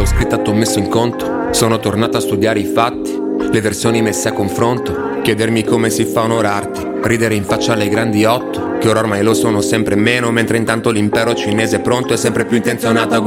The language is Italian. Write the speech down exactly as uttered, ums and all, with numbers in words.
scritta t'ho messo in conto. Sono tornato a studiare i fatti, le versioni messe a confronto. Chiedermi come si fa a onorarti, ridere in faccia alle grandi otto, che ora ormai lo sono sempre meno, mentre intanto l'impero cinese pronto è sempre più intenzionato a